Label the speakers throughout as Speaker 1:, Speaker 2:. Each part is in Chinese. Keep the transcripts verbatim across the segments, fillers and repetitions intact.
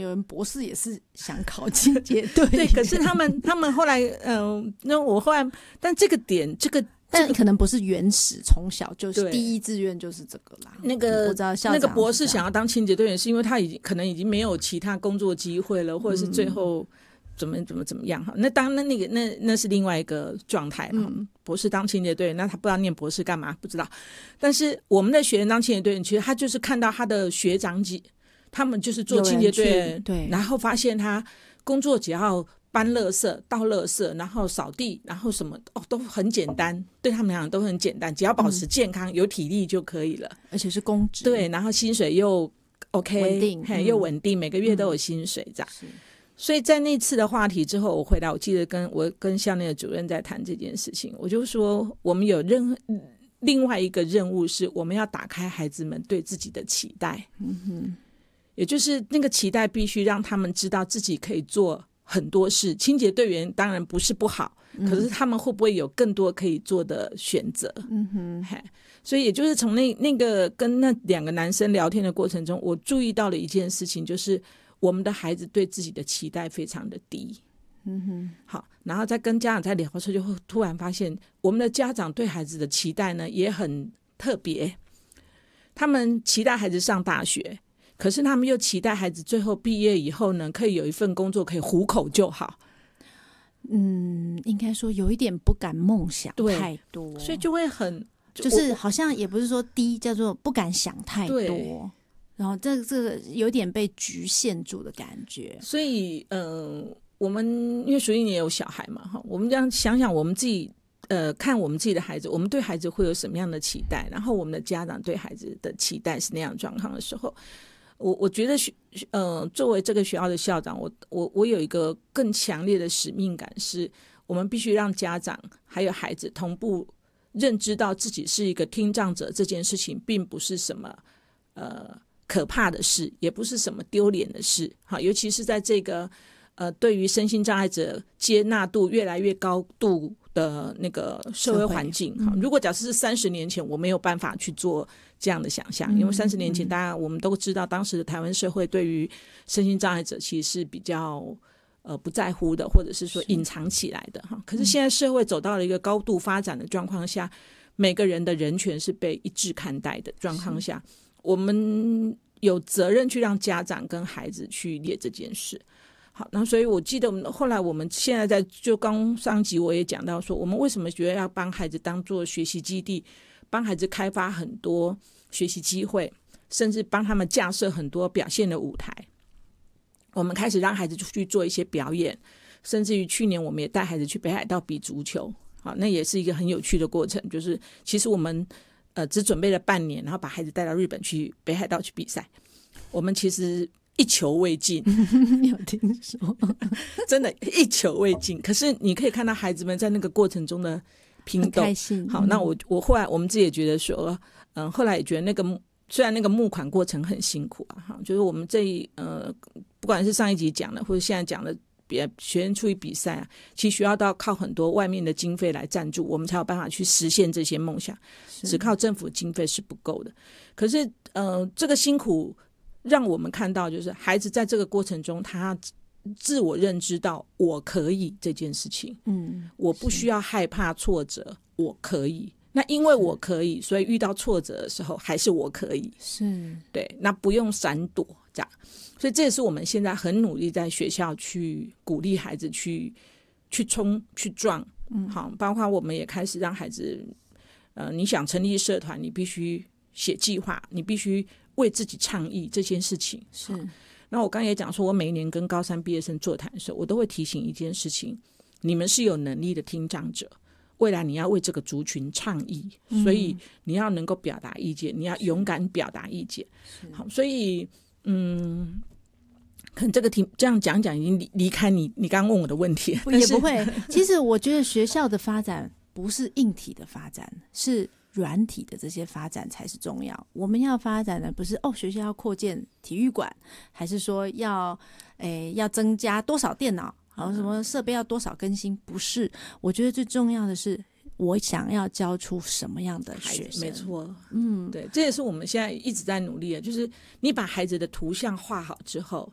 Speaker 1: 有人博士也是想考清洁队，
Speaker 2: 对，可是他们他们后来，嗯、呃，那我后来，但这个点，这个。
Speaker 1: 但可能不是原始，从小就是第一志愿就是这个啦。
Speaker 2: 那个
Speaker 1: 我知道校长
Speaker 2: 那个博士想要当清洁队员，是因为他已经可能已经没有其他工作机会了，或者是最后怎么怎么怎么样哈。那当那那个那那是另外一个状态。嗯，博士当清洁队员，那他不知道念博士干嘛，不知道。但是我们的学员当清洁队员，其实他就是看到他的学长姐，他们就是做清洁队员，
Speaker 1: 对，
Speaker 2: 然后发现他工作只要搬垃圾、倒垃圾，然后扫地，然后什么哦，都很简单，对他们来讲都很简单，只要保持健康、嗯、有体力就可以了，
Speaker 1: 而且是公职，
Speaker 2: 对，然后薪水又 OK，
Speaker 1: 稳定，
Speaker 2: 嘿、嗯、又稳定，每个月都有薪水这样。嗯、所以在那次的话题之后，我回来，我记得跟我跟校内的主任在谈这件事情，我就说我们有任另外一个任务是，我们要打开孩子们对自己的期待，嗯哼，也就是那个期待必须让他们知道自己可以做很多事，清洁队员当然不是不好、嗯、可是他们会不会有更多可以做的选择。嗯哼，所以也就是从那那个跟那两个男生聊天的过程中，我注意到了一件事情，就是我们的孩子对自己的期待非常的低。嗯哼，好，然后再跟家长在聊的时候，就会突然发现我们的家长对孩子的期待呢也很特别，他们期待孩子上大学，可是他们又期待孩子最后毕业以后呢，可以有一份工作可以糊口就好。
Speaker 1: 嗯，应该说有一点不敢梦想太多，
Speaker 2: 所以就会很
Speaker 1: 就是好像也不是说低，叫做不敢想太多，然后这这个有点被局限住的感觉。
Speaker 2: 所以，嗯、呃，我们因为淑英也有小孩嘛，哈，我们这样想想，我们自己呃看我们自己的孩子，我们对孩子会有什么样的期待，然后我们的家长对孩子的期待是那样状况的时候。我我觉得学呃，作为这个学校的校长，我我我有一个更强烈的使命感，是我们必须让家长还有孩子同步认知到自己是一个听障者，这件事情并不是什么呃可怕的事，也不是什么丢脸的事。好，尤其是在这个呃对于身心障碍者接纳度越来越高度的那个社会环境。好，如果假设是三十年前，我没有办法去做这样的想象，因为三十年前大家我们都知道，当时的台湾社会对于身心障碍者其实是比较呃不在乎的，或者是说隐藏起来的哈。可是现在社会走到了一个高度发展的状况下，每个人的人权是被一致看待的状况下，我们有责任去让家长跟孩子去列这件事。好，那所以我记得我们后来我们现在在就刚上集我也讲到说，我们为什么觉得要帮孩子当做学习基地，帮孩子开发很多学习机会，甚至帮他们架设很多表现的舞台。我们开始让孩子去做一些表演，甚至于去年我们也带孩子去北海道比足球。好，那也是一个很有趣的过程，就是其实我们呃只准备了半年，然后把孩子带到日本去北海道去比赛，我们其实一球未进。
Speaker 1: 你有听说？
Speaker 2: 真的，一球未进。可是你可以看到孩子们在那个过程中的拼斗，
Speaker 1: 开心。
Speaker 2: 好，那我我后来我们自己也觉得说，嗯，后来也觉得那个虽然那个募款过程很辛苦啊，哈，就是我们这一呃，不管是上一集讲的，或者现在讲的，别学生出去比赛啊，其实学校都要靠很多外面的经费来赞助，我们才有办法去实现这些梦想。只靠政府经费是不够的。可是，呃，这个辛苦让我们看到，就是孩子在这个过程中，他自我认知到我可以这件事情，嗯，我不需要害怕挫折，我可以。那因为我可以，所以遇到挫折的时候，还是我可以，
Speaker 1: 是
Speaker 2: 对，那不用闪躲这样。所以这也是我们现在很努力在学校去鼓励孩子去去冲去撞，嗯，好，包括我们也开始让孩子，呃，你想成立社团，你必须写计划，你必须为自己倡议这件事情。
Speaker 1: 是。
Speaker 2: 那我刚才也讲说，我每一年跟高三毕业生座谈的时候，我都会提醒一件事情：你们是有能力的听障者，未来你要为这个族群倡议，所以你要能够表达意见，你要勇敢表达意见。好，所以嗯，可能这个题这样讲讲已经离离开你你刚刚问我的问题，
Speaker 1: 也不会。其实我觉得学校的发展不是硬体的发展，是软体的这些发展才是重要。我们要发展的不是哦，学校要扩建体育馆，还是说要诶要增加多少电脑，然后什么设备要多少更新？不是，我觉得最重要的是我想要教出什么样的学生。
Speaker 2: 没错，嗯，对，这也是我们现在一直在努力的，就是你把孩子的图像画好之后，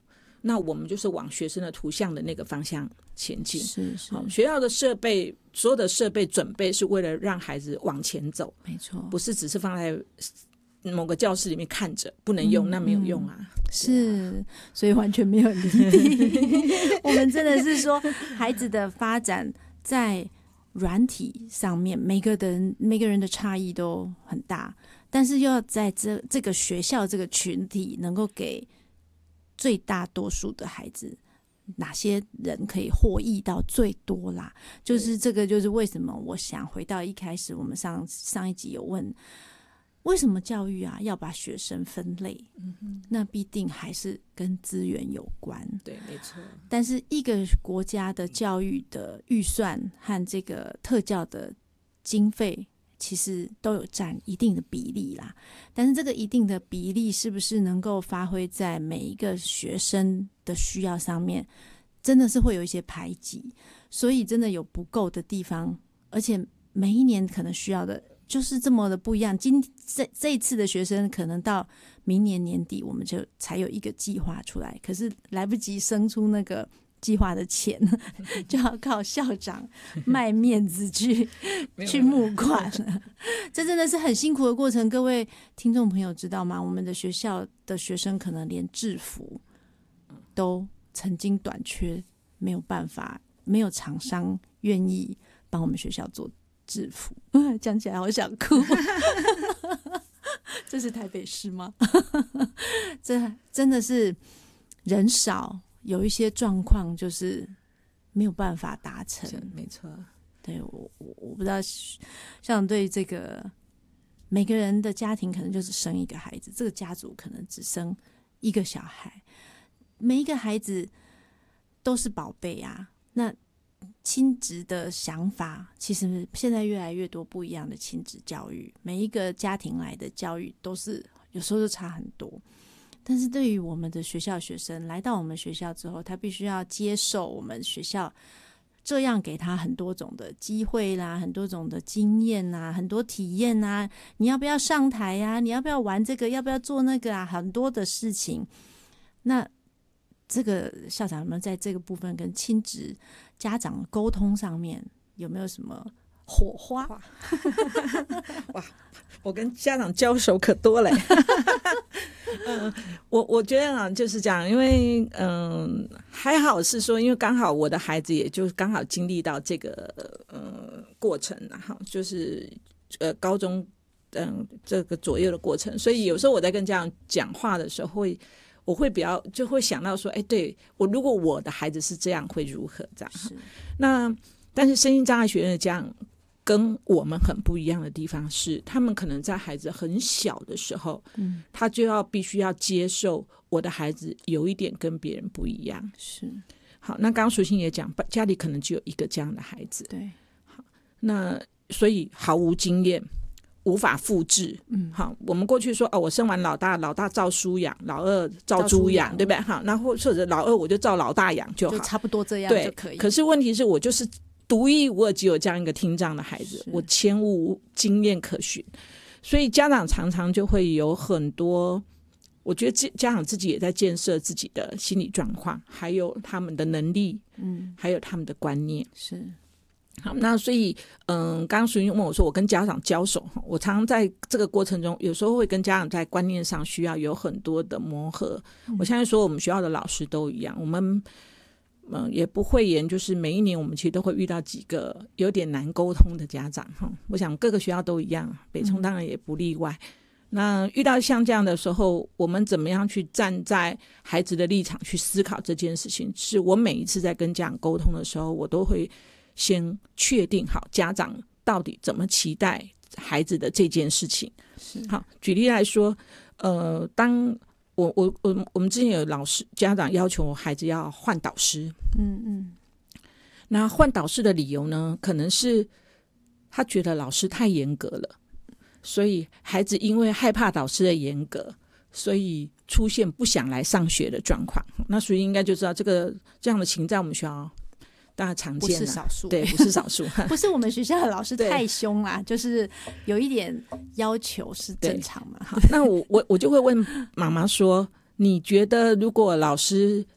Speaker 2: 那我们就是往学生的图像的那个方向前进。
Speaker 1: 是是，
Speaker 2: 学校的设备，所有的设备准备是为了让孩子往前走，
Speaker 1: 没错，
Speaker 2: 不是只是放在某个教室里面看着不能用，嗯、那没有用啊。
Speaker 1: 是，啊、所以完全没有离题。我们真的是说，孩子的发展在软体上面，每个人每个人的差异都很大，但是又要在这这个学校这个群体能够给最大多数的孩子，哪些人可以获益到最多啦？就是这个，就是为什么我想回到一开始，我们上上一集有问，为什么教育啊要把学生分类？嗯哼，那必定还是跟资源有关。
Speaker 2: 对，没错。
Speaker 1: 但是一个国家的教育的预算和这个特教的经费，其实都有占一定的比例啦，但是这个一定的比例是不是能够发挥在每一个学生的需要上面，真的是会有一些排挤，所以真的有不够的地方，而且每一年可能需要的就是这么的不一样。今这这一次的学生可能到明年年底我们就才有一个计划出来，可是来不及生出那个计划的钱，就要靠校长卖面子去去募款了。这真的是很辛苦的过程。各位听众朋友知道吗？我们的学校的学生可能连制服都曾经短缺，没有办法，没有厂商愿意帮我们学校做制服。讲起来好想哭。这是台北市吗？这真的是人少，有一些状况就是没有办法达成。
Speaker 2: 没错，
Speaker 1: 对，我我不知道，像对这个每个人的家庭可能就是生一个孩子，这个家族可能只生一个小孩，每一个孩子都是宝贝啊。那亲职的想法，其实现在越来越多不一样的亲职教育，每一个家庭来的教育都是有时候就差很多。但是对于我们的学校学生来到我们学校之后，他必须要接受我们学校这样给他很多种的机会啦，很多种的经验啊，很多体验啊，你要不要上台啊，你要不要玩这个，要不要做那个啊，很多的事情。那这个校长有没有在这个部分跟亲职家长沟通上面有没有什么火花？
Speaker 2: 哇，我跟家长交手可多了。嗯，我我觉得啊，就是这样，因为嗯，还好是说，因为刚好我的孩子也就刚好经历到这个呃过程，然后就是呃高中嗯这个左右的过程，所以有时候我在跟家长讲话的时候会。我会比较就会想到说，哎，对，我如果我的孩子是这样会如何这样？那但是身心障碍学院的家长跟我们很不一样的地方是，他们可能在孩子很小的时候，嗯，他就要必须要接受我的孩子有一点跟别人不一样。
Speaker 1: 是，
Speaker 2: 好，那刚刚淑馨也讲，家里可能只有一个这样的孩子，
Speaker 1: 对，
Speaker 2: 好，那所以毫无经验。无法复制，嗯，好，我们过去说哦，我生完老大，老大照书养，老二照猪养，对不对？好，那或者老二我就照老大养就好，
Speaker 1: 就差不多这样就可以。
Speaker 2: 可是问题是我就是独一无二，只有这样一个听障的孩子，我前无经验可循，所以家长常常就会有很多，我觉得家长自己也在建设自己的心理状况，还有他们的能力，嗯，还有他们的观念
Speaker 1: 是。
Speaker 2: 好，那所以，嗯，刚刚淑馨问我说，我跟家长交手，我常常在这个过程中，有时候会跟家长在观念上需要有很多的磨合。嗯、我相信说，我们学校的老师都一样，我们嗯也不讳言，就是每一年我们其实都会遇到几个有点难沟通的家长哈。我想各个学校都一样，北冲当然也不例外。嗯、那遇到像这样的时候，我们怎么样去站在孩子的立场去思考这件事情？是我每一次在跟家长沟通的时候，我都会。先确定好家长到底怎么期待孩子的这件事情。好，举例来说，呃，当我我我我们之前有老师家长要求孩子要换导师，嗯嗯，那换导师的理由呢，可能是他觉得老师太严格了，所以孩子因为害怕导师的严格，所以出现不想来上学的状况。那所以应该就知道这个这样的情在我们学校。当然常见了，
Speaker 1: 不是少数，
Speaker 2: 对，不是少数。
Speaker 1: 不是我们学校的老师太凶啦，就是有一点要求是正常嘛。
Speaker 2: 好，那我我我就会问妈妈说，你觉得如果老师